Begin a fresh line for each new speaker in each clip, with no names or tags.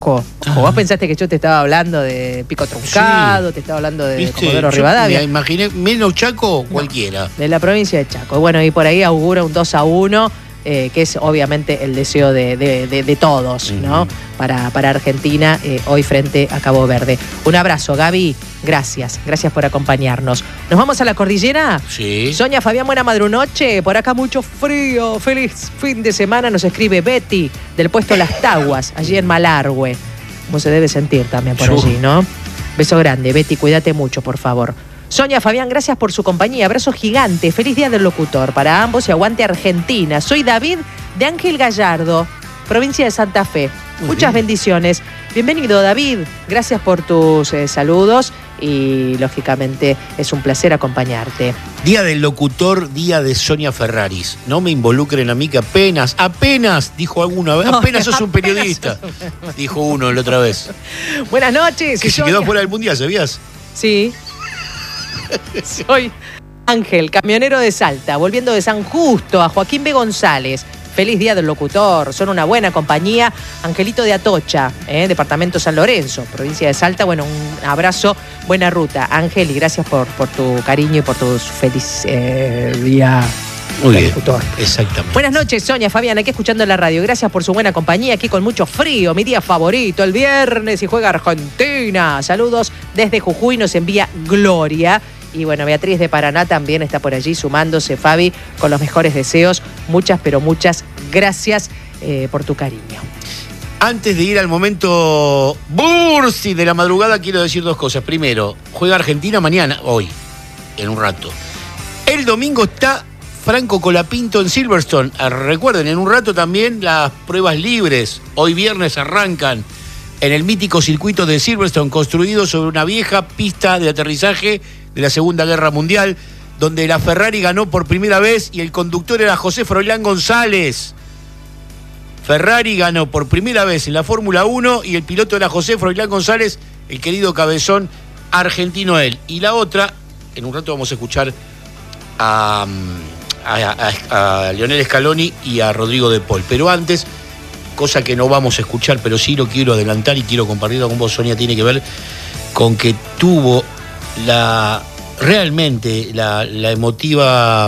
Ojo, vos pensaste que yo te estaba hablando de Pico Truncado, sí. Te estaba hablando de Comodoro Rivadavia.
Me imaginé, menos Chaco, cualquiera.
De la provincia de Chaco. Bueno, y por ahí augura un 2-1, que es obviamente el deseo de todos, ¿no? Para Argentina, hoy frente a Cabo Verde. Un abrazo, Gaby. Gracias por acompañarnos. ¿Nos vamos a la cordillera?
Sí.
Sonia, Fabián, buena madrunoche. Por acá mucho frío. Feliz fin de semana, nos escribe Betty, del puesto Las Taguas, allí en Malargüe. Como se debe sentir también por allí, ¿no? Beso grande, Betty, cuídate mucho, por favor. Sonia, Fabián, gracias por su compañía. Abrazo gigante. Feliz día del locutor para ambos y aguante Argentina. Soy David de Ángel Gallardo, provincia de Santa Fe. Muchas bendiciones. Bienvenido, David. Gracias por tus saludos y, lógicamente, es un placer acompañarte.
Día del locutor, día de Sonia Ferraris. No me involucren a mí que apenas, dijo alguno, apenas sos un periodista, dijo uno la otra vez.
Buenas noches.
Que se quedó fuera del mundial, ¿sabías?
Sí. Soy Ángel, camionero de Salta, volviendo de San Justo a Joaquín B. González. Feliz día del locutor, son una buena compañía. Angelito de Atocha, departamento San Lorenzo, provincia de Salta. Bueno, un abrazo, buena ruta, Ángel, y gracias por tu cariño y por tu feliz día.
Muy bien, locutor. Exactamente.
Buenas noches, Sonia, Fabián, aquí escuchando la radio. Gracias por su buena compañía, aquí con mucho frío, mi día favorito, el viernes, y juega Argentina. Saludos desde Jujuy, nos envía Gloria. Y bueno, Beatriz de Paraná también está por allí sumándose, Fabi, con los mejores deseos. Muchas, pero muchas gracias por tu cariño.
Antes de ir al momento Bursi de la madrugada, quiero decir dos cosas. Primero, juega Argentina mañana, hoy, en un rato. El domingo está Franco Colapinto en Silverstone. Recuerden, en un rato también las pruebas libres. Hoy viernes arrancan en el mítico circuito de Silverstone, construido sobre una vieja pista de aterrizaje de la Segunda Guerra Mundial, donde la Ferrari ganó por primera vez y el conductor era José Froilán González. Ferrari ganó por primera vez en la Fórmula 1 y el piloto era José Froilán González, el querido cabezón argentino él. Y la otra, en un rato vamos a escuchar a Lionel Scaloni y a Rodrigo de Paul. Pero antes, cosa que no vamos a escuchar, pero sí lo quiero adelantar y quiero compartirlo con vos, Sonia, tiene que ver con que tuvo realmente la emotiva,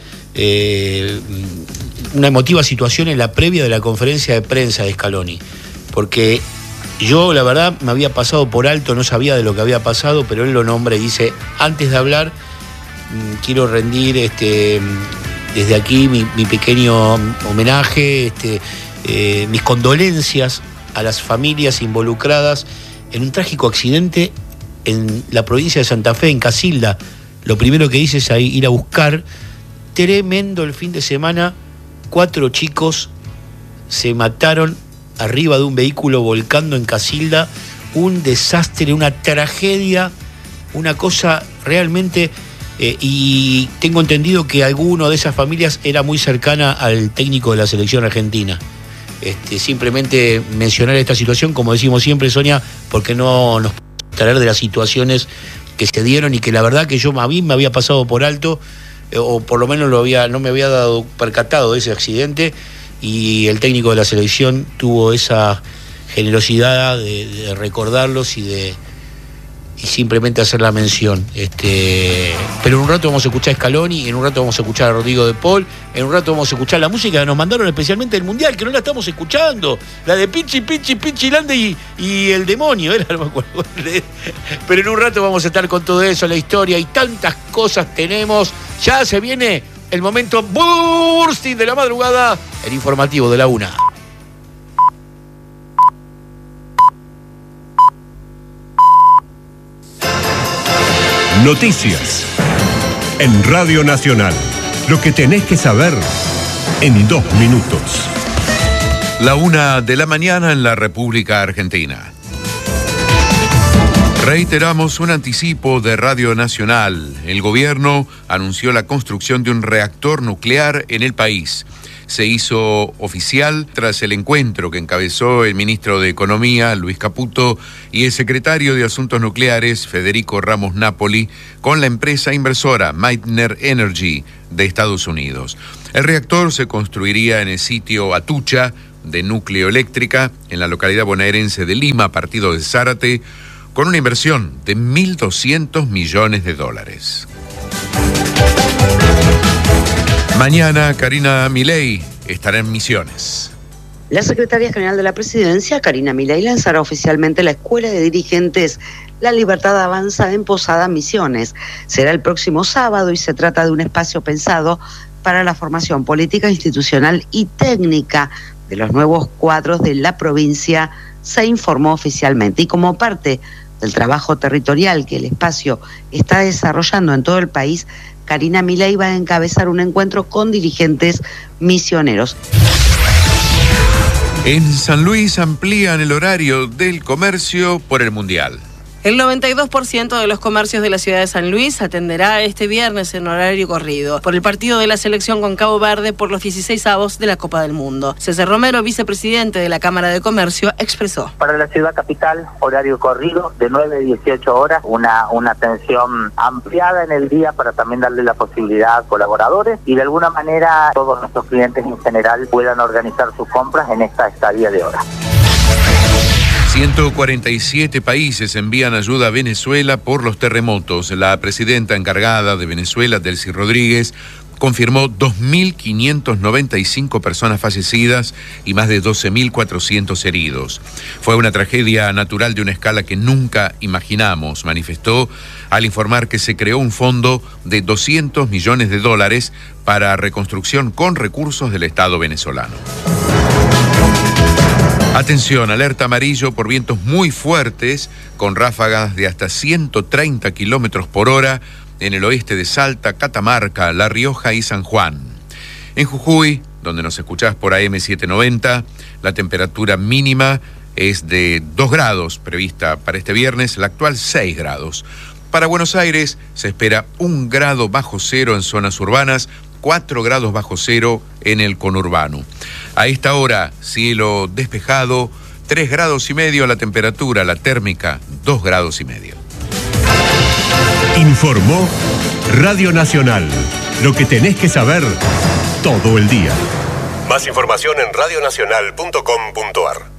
una emotiva situación en la previa de la conferencia de prensa de Scaloni, porque yo la verdad me había pasado por alto, no sabía de lo que había pasado, pero él lo nombra y dice: antes de hablar quiero rendir desde aquí mi pequeño homenaje, mis condolencias a las familias involucradas en un trágico accidente en la provincia de Santa Fe, en Casilda. Lo primero que hice es ir a buscar. Tremendo el fin de semana. 4 chicos se mataron arriba de un vehículo volcando en Casilda. Un desastre, una tragedia, una cosa realmente... y tengo entendido que alguno de esas familias era muy cercana al técnico de la selección argentina. Simplemente mencionar esta situación, como decimos siempre, Sonia, porque no nos traer de las situaciones que se dieron y que la verdad que a mí me había pasado por alto, o por lo menos no me había dado percatado de ese accidente, y el técnico de la selección tuvo esa generosidad de recordarlos y simplemente hacer la mención. Pero en un rato vamos a escuchar a Scaloni, en un rato vamos a escuchar a Rodrigo de Paul, en un rato vamos a escuchar la música que nos mandaron especialmente del Mundial, que no la estamos escuchando, la de Pichi Lande y el demonio, no me acuerdo. Pero en un rato vamos a estar con todo eso, la historia y tantas cosas tenemos. Ya se viene el momento Bursi de la madrugada, el informativo de la 1.
Noticias en Radio Nacional. Lo que tenés que saber en 2 minutos.
La 1 de la mañana en la República Argentina. Reiteramos un anticipo de Radio Nacional. El gobierno anunció la construcción de un reactor nuclear en el país. Se hizo oficial tras el encuentro que encabezó el ministro de Economía, Luis Caputo, y el secretario de Asuntos Nucleares, Federico Ramos Napoli, con la empresa inversora Meitner Energy de Estados Unidos. El reactor se construiría en el sitio Atucha, de núcleo eléctrica en la localidad bonaerense de Lima, partido de Zárate, con una inversión de 1.200 millones de dólares. Mañana Karina Milei estará en Misiones.
La secretaria general de la Presidencia, Karina Milei, lanzará oficialmente la Escuela de Dirigentes La Libertad Avanza en Posada, Misiones. Será el próximo sábado y se trata de un espacio pensado para la formación política, institucional y técnica de los nuevos cuadros de la provincia, se informó oficialmente. Y como parte del trabajo territorial que el espacio está desarrollando en todo el país, Karina Milei va a encabezar un encuentro con dirigentes misioneros.
En San Luis amplían el horario del comercio por el Mundial.
El 92% de los comercios de la ciudad de San Luis atenderá este viernes en horario corrido por el partido de la selección con Cabo Verde por los 16avos de la Copa del Mundo. César Romero, vicepresidente de la Cámara de Comercio, expresó.
Para la ciudad capital, horario corrido de 9 a 18 horas, una atención ampliada en el día para también darle la posibilidad a colaboradores y de alguna manera todos nuestros clientes en general puedan organizar sus compras en esta estadía de horas.
147 países envían ayuda a Venezuela por los terremotos. La presidenta encargada de Venezuela, Delcy Rodríguez, confirmó 2.595 personas fallecidas y más de 12.400 heridos. Fue una tragedia natural de una escala que nunca imaginamos, manifestó al informar que se creó un fondo de 200 millones de dólares para reconstrucción con recursos del Estado venezolano. Atención, alerta amarillo por vientos muy fuertes con ráfagas de hasta 130 kilómetros por hora en el oeste de Salta, Catamarca, La Rioja y San Juan. En Jujuy, donde nos escuchás por AM790, la temperatura mínima es de 2 grados prevista para este viernes, la actual 6 grados. Para Buenos Aires se espera 1 grado bajo cero en zonas urbanas, 4 grados bajo cero en el conurbano. A esta hora, cielo despejado, 3 grados y medio la temperatura, la térmica 2 grados y medio.
Informó Radio Nacional. Lo que tenés que saber todo el día. Más información en radionacional.com.ar.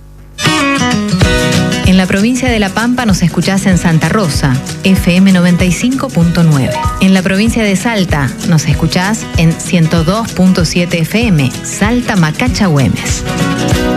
En la provincia de La Pampa nos escuchás en Santa Rosa, FM 95.9. En la provincia de Salta nos escuchás en 102.7 FM, Salta Macacha Güemes.